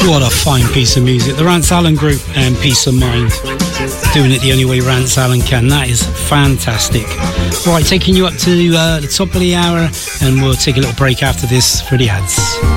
What a fine piece of music. The Rance Allen Group and Peace of Mind. Doing it the only way Rance Allen can. That is fantastic. Right, taking you up to the top of the hour, and we'll take a little break after this for the ads.